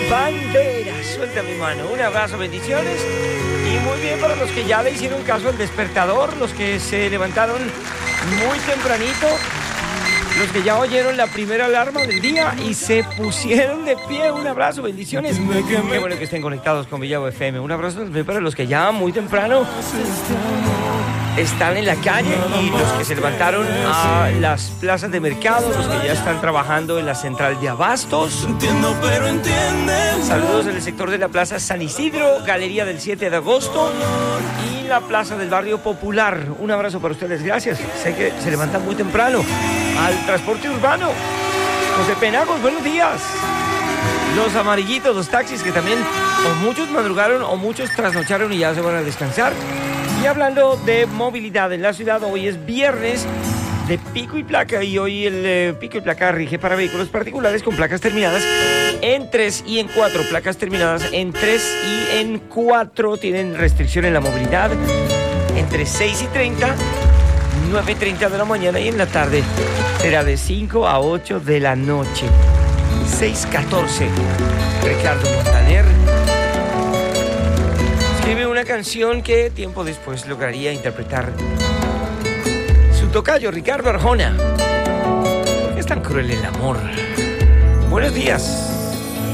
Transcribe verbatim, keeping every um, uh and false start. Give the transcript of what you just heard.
Bandera, suelta mi mano. Un abrazo, bendiciones. Y muy bien para los que ya le hicieron caso al despertador, los que se levantaron muy tempranito, los que ya oyeron la primera alarma del día y se pusieron de pie. Un abrazo, bendiciones. Qué bueno que estén conectados con Villavo F M. Un abrazo también para los que ya muy temprano están en la calle y los que se levantaron a las plazas de mercado, los que ya están trabajando en la central de abastos. Entiendo, pero entienden. Saludos en el sector de la Plaza San Isidro, Galería del siete de agosto y la Plaza del Barrio Popular. Un abrazo para ustedes, gracias. Sé que se levantan muy temprano. Al transporte urbano, José Penagos, buenos días. Los amarillitos, los taxis que también o muchos madrugaron o muchos trasnocharon y ya se van a descansar. Y hablando de movilidad en la ciudad, hoy es viernes de pico y placa y hoy el eh, pico y placa rige para vehículos particulares con placas terminadas en tres y en cuatro. Placas terminadas en tres y en cuatro tienen restricción en la movilidad entre seis y treinta, nueve y treinta de la mañana y en la tarde será de cinco a ocho de la noche. seis catorce. Ricardo Montaner escribe una canción que tiempo después lograría interpretar su tocayo Ricardo Arjona. ¿Por qué es tan cruel el amor? Buenos días.